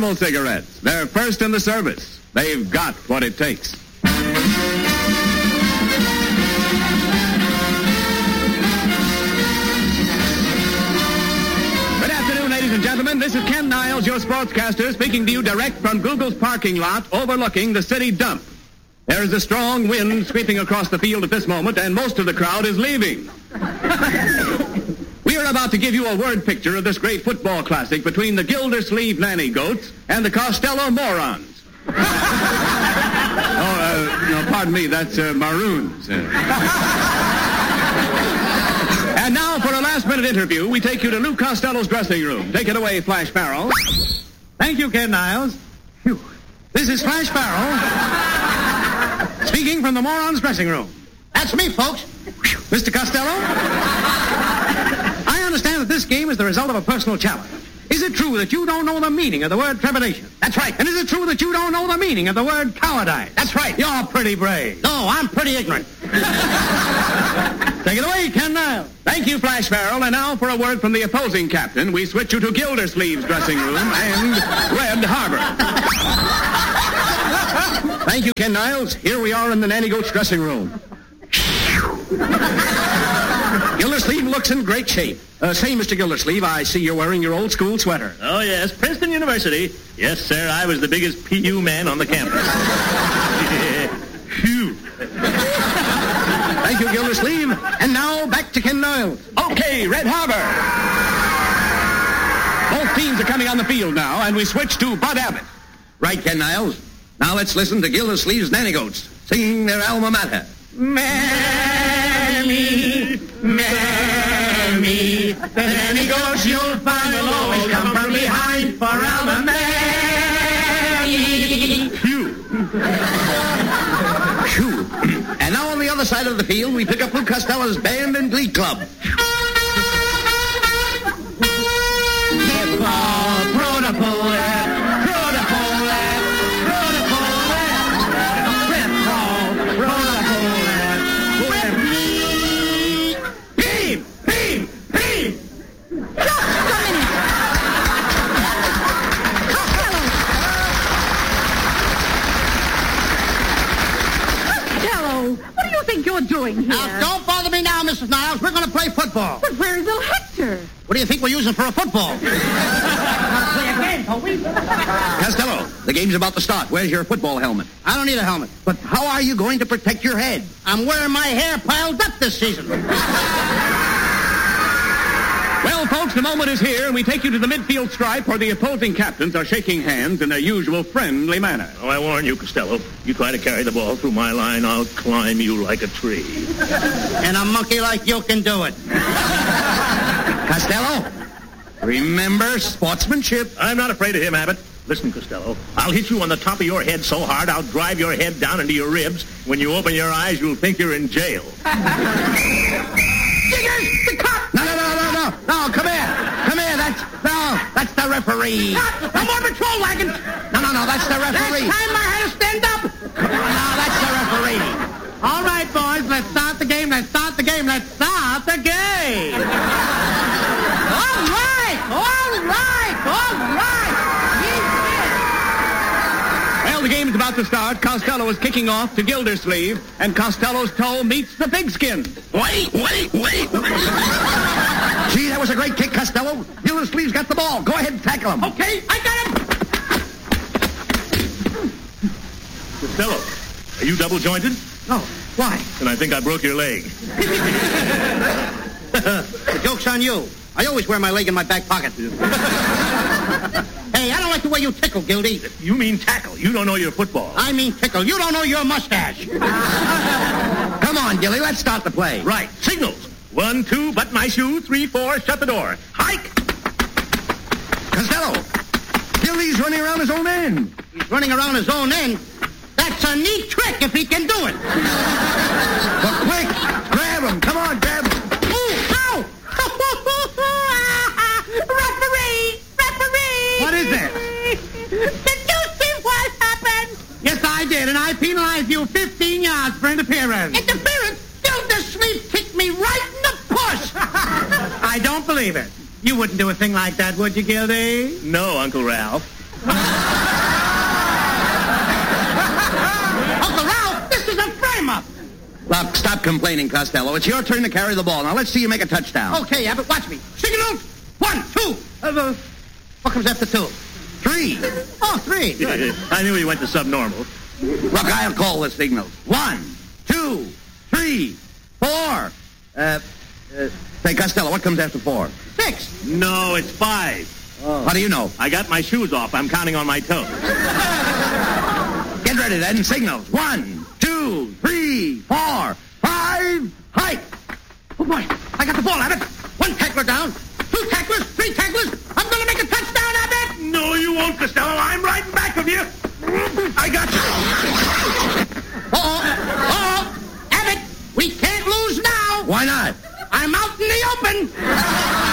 Camel cigarettes. They're first in the service. They've got what it takes. Good afternoon, ladies and gentlemen. This is Ken Niles, your sportscaster, speaking to you direct from Google's parking lot overlooking the city dump. There is a strong wind sweeping across the field at this moment, and most of the crowd is leaving. We are about to give you a word picture of this great football classic between the Gildersleeve Nanny Goats and the Costello Morons. No, pardon me, that's Maroons. And now for a last-minute interview, we take you to Lou Costello's dressing room. Take it away, Flash Farrell. Thank you, Ken Niles. Phew. This is Flash Farrell, speaking from the Morons' dressing room. That's me, folks. Mr. Costello? I understand that this game is the result of a personal challenge. Is it true that you don't know the meaning of the word trepidation? That's right. And is it true that you don't know the meaning of the word cowardice? That's right. You're pretty brave. No, I'm pretty ignorant. Take it away, Ken Niles. Thank you, Flash Farrell. And now for a word from the opposing captain, we switch you to Gildersleeve's dressing room and Red Harbor. Thank you, Ken Niles. Here we are in the Nanny Goat's dressing room. Gildersleeve looks in great shape. Say, Mr. Gildersleeve, I see you're wearing your old school sweater. Oh, yes, Princeton University. Yes, sir, I was the biggest PU man on the campus. Phew. Thank you, Gildersleeve. And now, back to Ken Niles. Okay, Red Harbor. Both teams are coming on the field now, and we switch to Bud Abbott. Right, Ken Niles. Now let's listen to Gildersleeve's Nanny Goats singing their alma mater. Mammy, Mammy, the nanny goats you'll find will always come from behind for Alma Mammy. Phew. Phew. And now on the other side of the field, we pick up Lou Costello's band and glee club. Doing here? Now, don't bother me now, Mrs. Niles. We're going to play football. But where is little Hector? What do you think we're using for a football? Play again, Toby. Costello, the game's about to start. Where's your football helmet? I don't need a helmet. But how are you going to protect your head? I'm wearing my hair piled up this season. Well, folks, the moment is here, and we take you to the midfield stripe where the opposing captains are shaking hands in their usual friendly manner. Oh, I warn you, Costello. You try to carry the ball through my line, I'll climb you like a tree. And a monkey like you can do it. Costello, remember sportsmanship. I'm not afraid of him, Abbott. Listen, Costello, I'll hit you on the top of your head so hard I'll drive your head down into your ribs. When you open your eyes, you'll think you're in jail. Jiggers, the cop! No, come here. Come here, that's the referee. No more patrol wagons. No, that's the referee. Last time I had to stand up. No, that's the referee. All right, boys, let's start the game. Let's start the game. All right. Well, the game's about to start. Costello is kicking off to Gildersleeve, and Costello's toe meets the pigskin. Wait. Gee, that was a great kick, Costello. Gildersleeve's got the ball. Go ahead and tackle him. Okay, I got him. Costello, are you double-jointed? No, why? And I think I broke your leg. The joke's on you. I always wear my leg in my back pocket. Hey, I don't like the way you tickle, Gildy. You mean tackle. You don't know your football. I mean tickle. You don't know your mustache. Come on, Gildy, let's start the play. Right. Signals. 1, 2, button my shoe. 3, 4, shut the door. Hike! Costello, Gildy's running around his own end. He's running around his own end? That's a neat trick if he can do it. But quick, grab him. Come on, grab him. Ow! Referee! What is it? Did you see what happened? Yes, I did, and I penalized you 15 yards for interference. Interference? Gildersleeve kicked me right in the push. I don't believe it. You wouldn't do a thing like that, would you, Gildy? No, Uncle Ralph. Uncle Ralph, this is a frame-up. Look, stop complaining, Costello. It's your turn to carry the ball. Now let's see you make a touchdown. Okay, Abbott, watch me. Signals. 1, 2. What comes after 2? 3. Oh, 3. Good. I knew he went to subnormal. Look, I'll call the signals. 1, 2, 3, 4. Say, Costello, what comes after 4? 6. No, it's 5. How do you know? I got my shoes off. I'm counting on my toes. Get ready then. Signals. 1, 2, 3, 4, 5. Hike. Oh, boy. I got the ball, Abbott. 1 tackler down. 2 tacklers. 3 tacklers. I'm going to make a touchdown, Abbott. No, you won't, Costello. I'm right in back of you. I got you. Uh-oh. Abbott, we can't lose now. Why not? I'm out in the open.